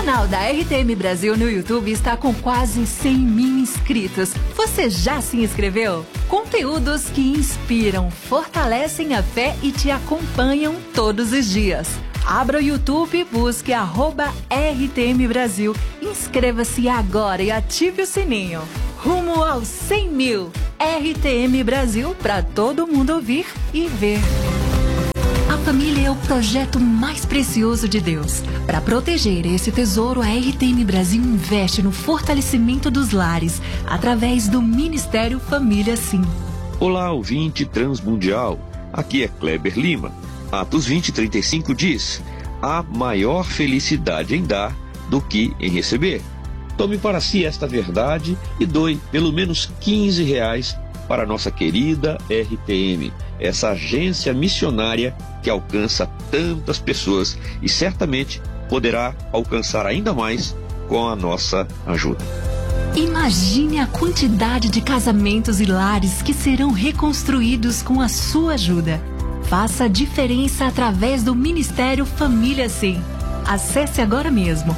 canal da RTM Brasil no YouTube está com quase 100 mil inscritos. Você já se inscreveu? Conteúdos que inspiram, fortalecem a fé e te acompanham todos os dias. Abra o YouTube e busque @RTM Brasil. Inscreva-se agora e ative o sininho. Rumo aos 100 mil. RTM Brasil para todo mundo ouvir e ver. A família é o projeto mais precioso de Deus. Para proteger esse tesouro, a RTM Brasil investe no fortalecimento dos lares, através do Ministério Família Sim. Olá, ouvinte transmundial. Aqui é Kleber Lima. Atos 20:35 diz: há maior felicidade em dar do que em receber. Tome para si esta verdade e doe pelo menos R$15 para a nossa querida RTM, essa agência missionária que alcança tantas pessoas e certamente poderá alcançar ainda mais com a nossa ajuda. Imagine a quantidade de casamentos e lares que serão reconstruídos com a sua ajuda. Faça a diferença através do Ministério Família Sim. Acesse agora mesmo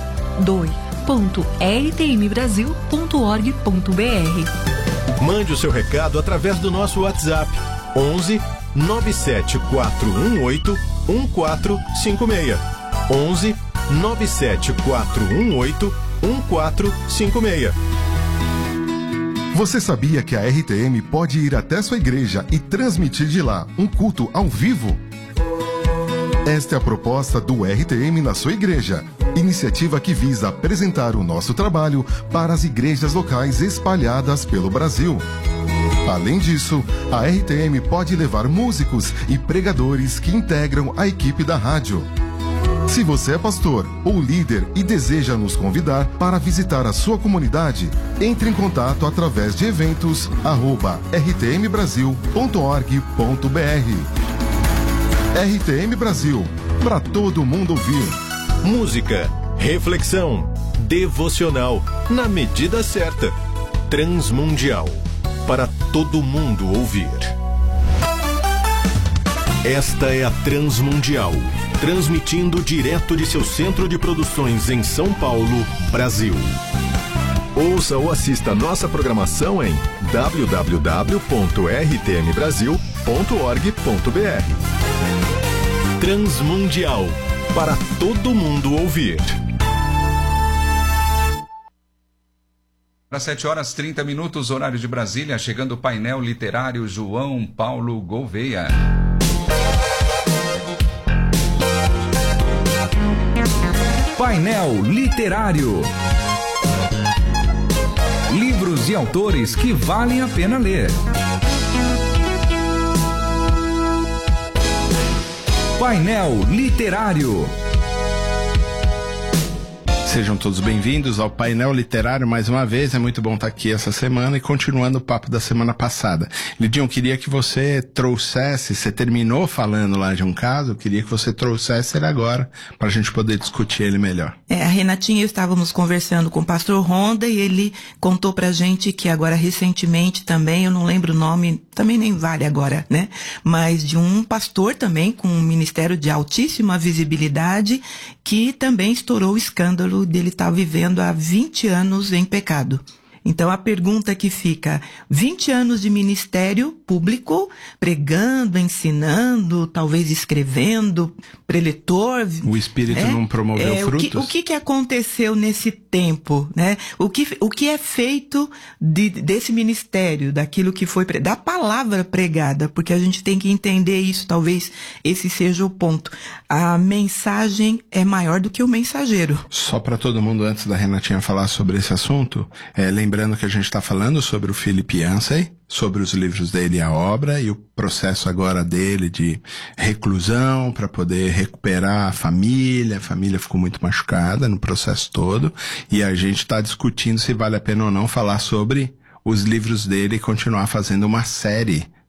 doe.rtmbrasil.org.br. Mande o seu recado através do nosso WhatsApp 11 97418 1456. 11 97418 1456. Você sabia que a RTM pode ir até sua igreja e transmitir de lá um culto ao vivo? Esta é a proposta do RTM na sua igreja, iniciativa que visa apresentar o nosso trabalho para as igrejas locais espalhadas pelo Brasil. Além disso, a RTM pode levar músicos e pregadores que integram a equipe da rádio. Se você é pastor ou líder e deseja nos convidar para visitar a sua comunidade, entre em contato através de eventos@rtmbrasil.org.br. RTM Brasil, para todo mundo ouvir. Música, reflexão, devocional, na medida certa. Transmundial, para todo mundo ouvir. Esta é a Transmundial, transmitindo direto de seu centro de produções em São Paulo, Brasil. Ouça ou assista nossa programação em www.rtmbrasil.org.br. Transmundial, para todo mundo ouvir. Às 7h30, horário de Brasília, chegando o painel literário João Paulo Gouveia. Painel literário. Livros e autores que valem a pena ler. Painel literário. Sejam todos bem-vindos ao painel literário mais uma vez. É muito bom estar aqui essa semana e continuando o papo da semana passada. Lidinho, queria que você trouxesse, você terminou falando lá de um caso, eu queria que você trouxesse ele agora para a gente poder discutir ele melhor. A Renatinha e eu estávamos conversando com o pastor Ronda e ele contou pra gente que agora recentemente também, eu não lembro o nome, também nem vale agora, né? Mas de um pastor também com um ministério de altíssima visibilidade que também estourou o escândalo dele estar vivendo há 20 anos em pecado. Então a pergunta que fica, 20 anos de ministério público, pregando, ensinando, talvez escrevendo, preletor. O Espírito não promoveu frutos? O que aconteceu nesse tempo, né? O que é feito desse ministério, daquilo que foi, da palavra pregada, porque a gente tem que entender isso, talvez esse seja o ponto. A mensagem é maior do que o mensageiro. Só para todo mundo, antes da Renatinha falar sobre esse assunto, lembrando que a gente está falando sobre o Philip Yancey, sobre os livros dele e a obra, e o processo agora dele de reclusão para poder recuperar a família ficou muito machucada no processo todo, e a gente está discutindo se vale a pena ou não falar sobre os livros dele e continuar fazendo uma série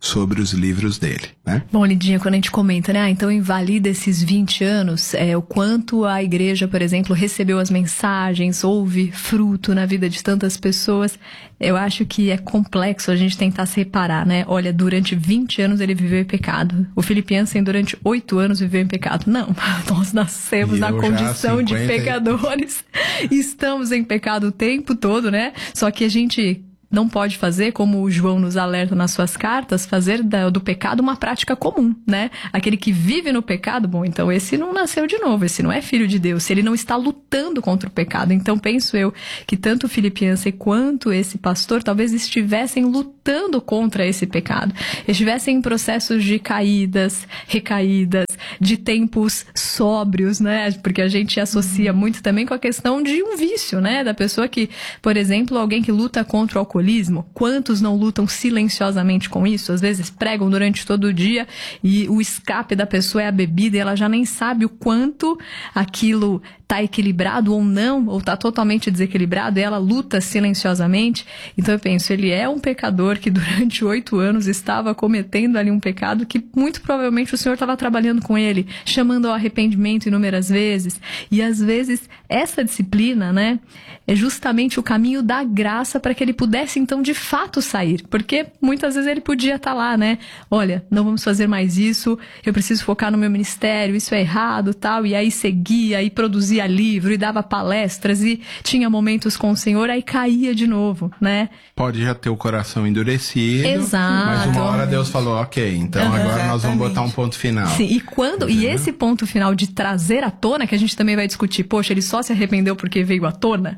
sobre os livros dele, né? Bom, Lidinha, quando a gente comenta, né, então invalida esses 20 anos, o quanto a igreja, por exemplo, recebeu as mensagens, houve fruto na vida de tantas pessoas, eu acho que é complexo a gente tentar se reparar, né? Olha, durante 20 anos ele viveu em pecado. O Philip Yancey, durante 8 anos, viveu em pecado. Não, nós nascemos na condição de pecadores. Estamos em pecado o tempo todo, né? Só que a gente não pode fazer, como o João nos alerta nas suas cartas, fazer do pecado uma prática comum, né? Aquele que vive no pecado, bom, então esse não nasceu de novo, esse não é filho de Deus, ele não está lutando contra o pecado. Então penso eu que tanto o Philip Yancey quanto esse pastor talvez estivessem lutando contra esse pecado, estivessem em processos de caídas, recaídas, de tempos sóbrios, né? Porque a gente associa muito também com a questão de um vício, né? Da pessoa que, por exemplo, alguém que luta contra o alcoolismo, quantos não lutam silenciosamente com isso? Às vezes pregam durante todo o dia e o escape da pessoa é a bebida e ela já nem sabe o quanto aquilo está equilibrado ou não, ou está totalmente desequilibrado, e ela luta silenciosamente. Então eu penso, ele é um pecador que durante 8 anos estava cometendo ali um pecado que muito provavelmente o Senhor estava trabalhando com ele, chamando ao arrependimento inúmeras vezes. E às vezes essa disciplina, né, é justamente o caminho da graça para que ele pudesse então de fato sair, porque muitas vezes ele podia estar lá, né, olha, não vamos fazer mais isso, eu preciso focar no meu ministério, isso é errado, tal, e aí seguia e produzia livro e dava palestras e tinha momentos com o Senhor, aí caía de novo, né? Pode já ter o coração endurecido. Exato. Mas uma hora Deus falou, ok, então agora nós vamos botar um ponto final. Sim, e esse ponto final de trazer à tona, que a gente também vai discutir, poxa, ele só se arrependeu porque veio à tona,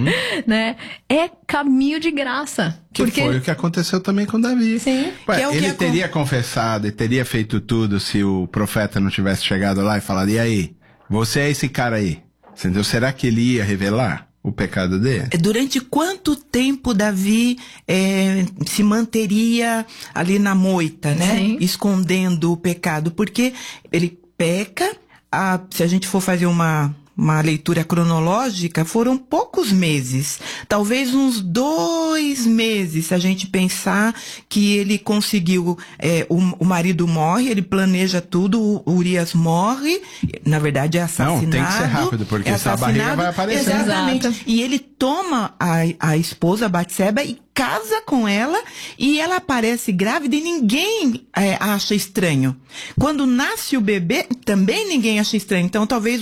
né? É caminho de graça. Que foi o que aconteceu também com Davi. Sim. Ué, ele teria confessado e teria feito tudo se o profeta não tivesse chegado lá e falado, e aí? Você é esse cara aí, entendeu? Será que ele ia revelar o pecado dele? Durante quanto tempo Davi se manteria ali na moita, né? Sim. Escondendo o pecado? Porque ele peca, se a gente for fazer uma leitura cronológica, foram poucos meses, talvez uns 2 meses, se a gente pensar que ele conseguiu, o marido morre, ele planeja tudo, o Urias morre, na verdade é assassinado. Não, tem que ser rápido, porque essa barriga vai aparecer. Exatamente. Exato. E ele toma a esposa Batseba e casa com ela, e ela aparece grávida e ninguém acha estranho. Quando nasce o bebê, também ninguém acha estranho. Então, talvez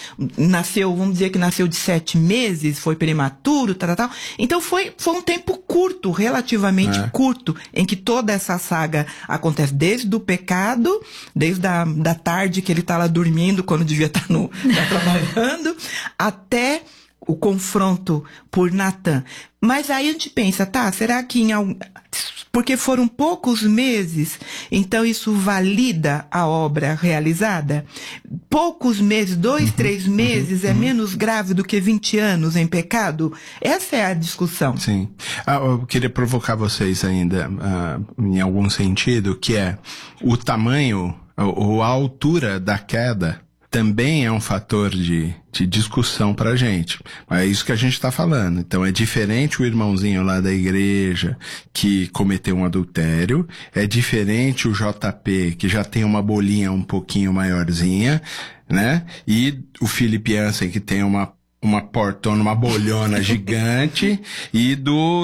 vamos dizer que nasceu de 7 meses, foi prematuro, tal. Então, foi um tempo curto, relativamente curto, em que toda essa saga acontece, desde o pecado, desde a da tarde que ele tá lá dormindo, quando devia estar trabalhando, até o confronto por Natan. Mas aí a gente pensa, será que porque foram poucos meses, então isso valida a obra realizada? Poucos meses, 2, 3 meses é menos grave do que 20 anos em pecado? Essa é a discussão. Sim. Eu queria provocar vocês ainda, em algum sentido, que é o tamanho ou a altura da queda também é um fator de discussão pra gente. É isso que a gente tá falando. Então é diferente o irmãozinho lá da igreja que cometeu um adultério, é diferente o JP que já tem uma bolinha um pouquinho maiorzinha, né? E o Philip Yancey que tem uma portona, uma bolhona gigante, e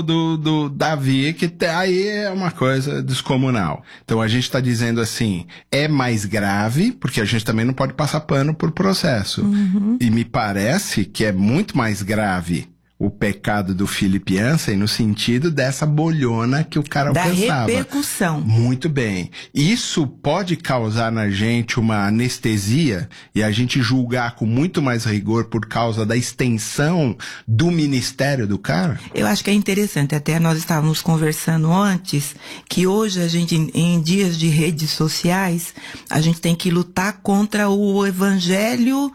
do Davi, que aí é uma coisa descomunal. Então a gente está dizendo assim, é mais grave, porque a gente também não pode passar pano por processo. E me parece que é muito mais grave o pecado do Philip Yancey no sentido dessa bolhona que o cara alcançava. Da repercussão. Muito bem. Isso pode causar na gente uma anestesia e a gente julgar com muito mais rigor por causa da extensão do ministério do cara? Eu acho que é interessante, até nós estávamos conversando antes, que hoje a gente, em dias de redes sociais, a gente tem que lutar contra o evangelho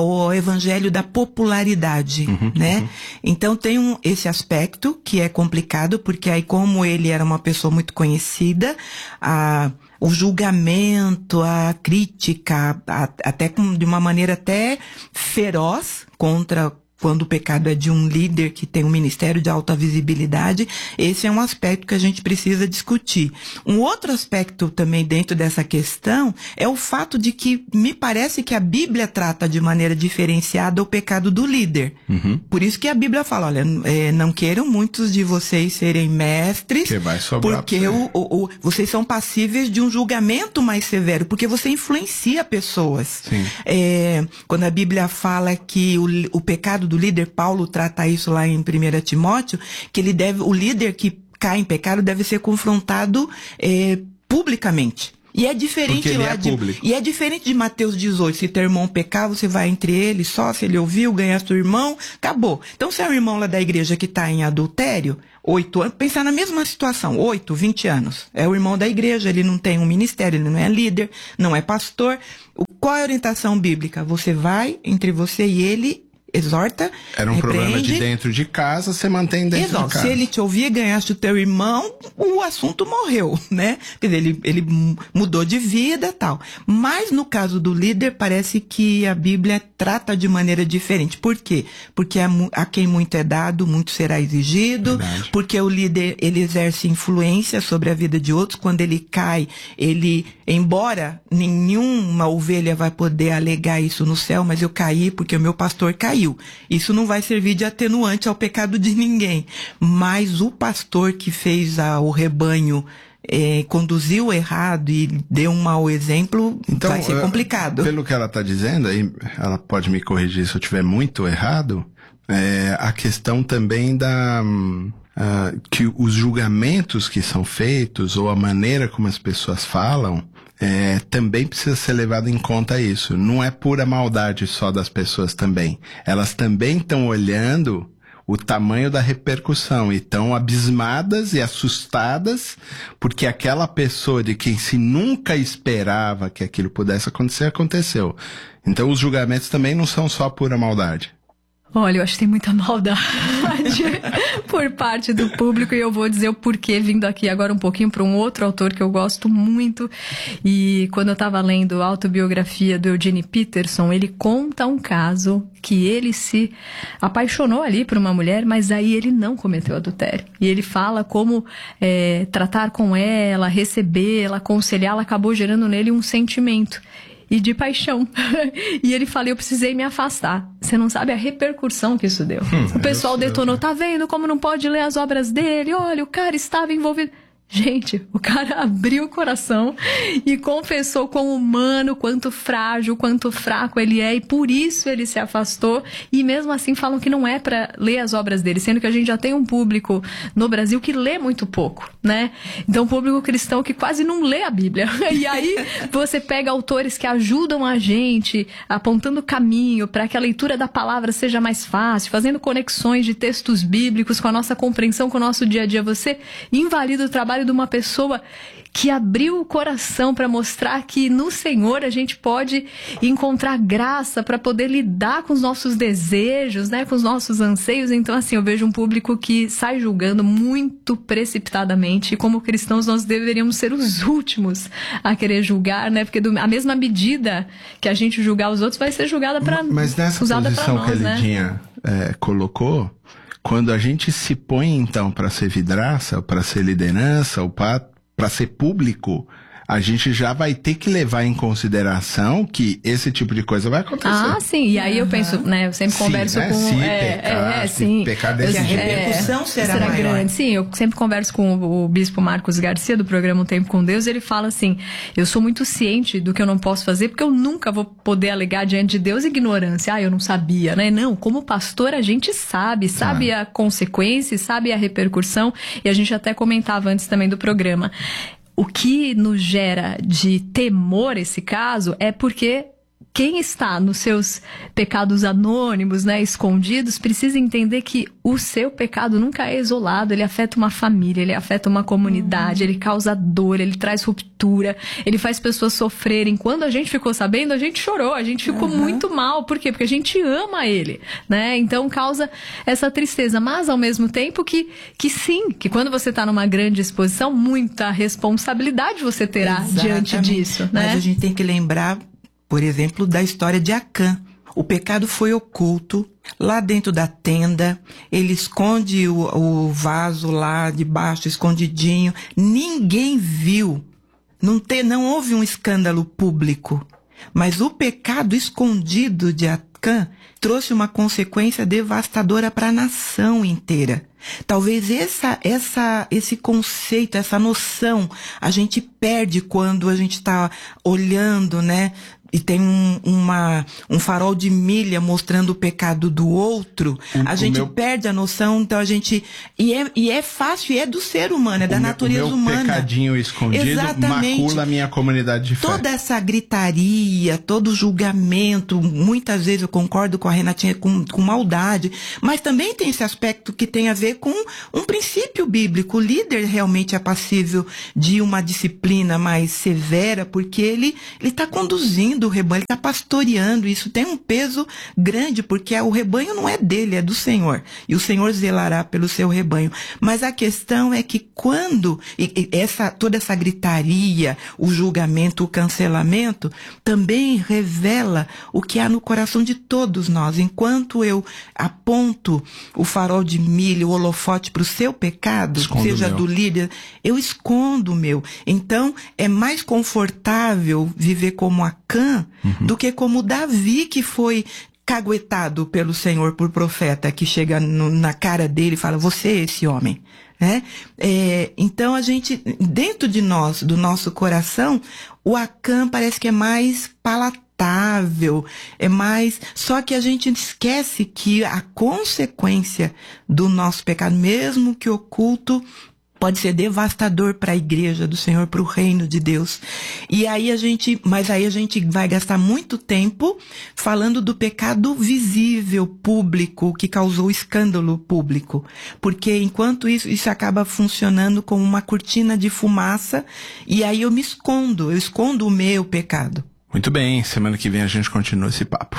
da popularidade, né? Então tem esse aspecto que é complicado, porque aí como ele era uma pessoa muito conhecida, o julgamento, a crítica, até de uma maneira até feroz contra quando o pecado é de um líder que tem um ministério de alta visibilidade, esse é um aspecto que a gente precisa discutir. Um outro aspecto também dentro dessa questão é o fato de que me parece que a Bíblia trata de maneira diferenciada o pecado do líder. Uhum. Por isso que a Bíblia fala, olha, não queiram muitos de vocês serem mestres, que vai sobrar porque vocês são passíveis de um julgamento mais severo, porque você influencia pessoas. Sim. Quando a Bíblia fala que o pecado do líder, Paulo trata isso lá em 1 Timóteo, que o líder que cai em pecado deve ser confrontado publicamente. E é diferente público. E é diferente de Mateus 18. Se teu irmão pecar, você vai entre eles só, se ele ouviu, ganhar seu irmão, acabou. Então, se é um irmão lá da igreja que está em adultério, 8 anos, pensar na mesma situação, 8, 20 anos. É o irmão da igreja, ele não tem um ministério, ele não é líder, não é pastor. Qual é a orientação bíblica? Você vai entre você e ele, exorta, era um problema de dentro de casa, você mantém dentro de casa. Se ele te ouvir, ganhaste o teu irmão, o assunto morreu, né? Quer dizer, ele mudou de vida e tal. Mas no caso do líder, parece que a Bíblia trata de maneira diferente. Por quê? Porque a quem muito é dado, muito será exigido. Verdade. Porque o líder, ele exerce influência sobre a vida de outros. Quando ele cai, embora nenhuma ovelha vai poder alegar isso no céu, mas eu caí porque o meu pastor caiu. Isso não vai servir de atenuante ao pecado de ninguém. Mas o pastor que fez o rebanho conduziu errado e deu um mau exemplo, então, vai ser complicado. Pelo que ela está dizendo, aí ela pode me corrigir se eu estiver muito errado, a questão também que os julgamentos que são feitos ou a maneira como as pessoas falam também precisa ser levado em conta isso. Não é pura maldade só das pessoas também. Elas também estão olhando o tamanho da repercussão e estão abismadas e assustadas porque aquela pessoa de quem se nunca esperava que aquilo pudesse acontecer, aconteceu. Então os julgamentos também não são só pura maldade. Olha, eu acho que tem muita maldade por parte do público e eu vou dizer o porquê vindo aqui agora um pouquinho para um outro autor que eu gosto muito. E quando eu estava lendo a autobiografia do Eugene Peterson, ele conta um caso que ele se apaixonou ali por uma mulher, mas aí ele não cometeu adultério. E ele fala como tratar com ela, recebê-la, aconselhá-la, acabou gerando nele um sentimento e de paixão. E ele fala, eu precisei me afastar. Você não sabe a repercussão que isso deu. O pessoal detonou, tá vendo como não pode ler as obras dele? Olha, o cara estava envolvido. Gente, o cara abriu o coração e confessou quão humano, quanto frágil, quanto fraco ele é, e por isso ele se afastou. E mesmo assim falam que não é para ler as obras dele, sendo que a gente já tem um público no Brasil que lê muito pouco, né? Então, um público cristão que quase não lê a Bíblia. E aí você pega autores que ajudam a gente, apontando o caminho para que a leitura da palavra seja mais fácil, fazendo conexões de textos bíblicos com a nossa compreensão, com o nosso dia a dia. Você invalida o trabalho de uma pessoa que abriu o coração para mostrar que no Senhor a gente pode encontrar graça para poder lidar com os nossos desejos, né, com os nossos anseios. Então, assim, eu vejo um público que sai julgando muito precipitadamente, e como cristãos nós deveríamos ser os últimos a querer julgar, né, porque a mesma medida que a gente julgar os outros vai ser julgada para mas nessa usada posição pra nós, que ele colocou, quando a gente se põe, então, para ser vidraça, para ser liderança, ou para ser público, a gente já vai ter que levar em consideração que esse tipo de coisa vai acontecer. Ah, sim. E aí eu penso, né, eu sempre converso com... Se pecar desse jeito. A repercussão será maior. Grande. Sim, eu sempre converso com o bispo Marcos Garcia, do programa Um Tempo com Deus, e ele fala assim, eu sou muito ciente do que eu não posso fazer, porque eu nunca vou poder alegar diante de Deus ignorância. Eu não sabia, né? Não, como pastor a gente sabe a consequência, sabe a repercussão, e a gente até comentava antes também do programa. O que nos gera de temor esse caso é porque quem está nos seus pecados anônimos, né, escondidos, precisa entender que o seu pecado nunca é isolado, ele afeta uma família, ele afeta uma comunidade, ele causa dor, ele traz ruptura, ele faz pessoas sofrerem. Quando a gente ficou sabendo, a gente chorou, a gente ficou muito mal. Por quê? Porque a gente ama ele, né? Então causa essa tristeza, mas ao mesmo tempo que sim, que quando você está numa grande exposição, muita responsabilidade você terá diante disso, né? Mas a gente tem que lembrar, por exemplo, da história de Acã. O pecado foi oculto, lá dentro da tenda, ele esconde o vaso lá debaixo, escondidinho, ninguém viu, não houve um escândalo público, mas o pecado escondido de Acã trouxe uma consequência devastadora para a nação inteira. Talvez esse conceito, essa noção, a gente perde quando a gente está olhando, né? E tem um farol de milha mostrando o pecado do outro, a gente perde a noção, então a gente... E é fácil, e é do ser humano, é da natureza humana. O pecadinho escondido macula a minha comunidade de fé. Toda essa gritaria, todo julgamento, muitas vezes eu concordo com a Renatinha, com maldade, mas também tem esse aspecto que tem a ver com um princípio bíblico. O líder realmente é passível de uma disciplina mais severa, porque ele está conduzindo o rebanho, ele está pastoreando, isso tem um peso grande, porque o rebanho não é dele, é do Senhor, e o Senhor zelará pelo seu rebanho. Mas a questão é que quando toda essa gritaria, o julgamento, o cancelamento, também revela o que há no coração de todos nós. Enquanto eu aponto o farol de milho, o holofote para o seu pecado, seja do líder, eu escondo o meu. Então, é mais confortável viver como Acã do que como Davi, que foi caguetado pelo Senhor por profeta, que chega na cara dele e fala, você é esse homem. Né? Então a gente, dentro de nós, do nosso coração, o Acã parece que é mais palatável, é mais... Só que a gente esquece que a consequência do nosso pecado, mesmo que oculto, pode ser devastador para a igreja do Senhor, para o reino de Deus. Mas aí a gente vai gastar muito tempo falando do pecado visível, público, que causou escândalo público. Porque enquanto isso acaba funcionando como uma cortina de fumaça, e aí eu escondo o meu pecado. Muito bem, semana que vem a gente continua esse papo.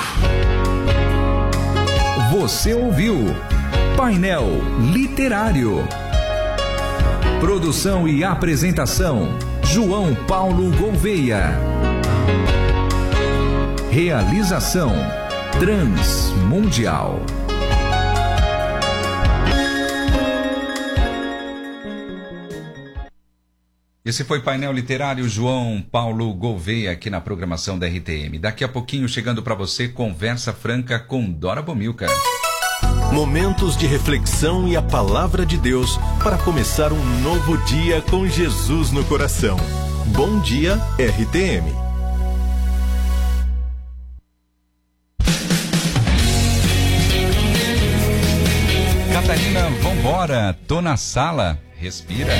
Você ouviu Painel Literário. Produção e apresentação, João Paulo Gouveia. Realização, Transmundial. Esse foi Painel Literário, João Paulo Gouveia, aqui na programação da RTM. Daqui a pouquinho, chegando para você, Conversa Franca com Dora Bomilcar. Momentos de reflexão e a palavra de Deus para começar um novo dia com Jesus no coração. Bom dia, RTM. Catarina, vambora, tô na sala, respira.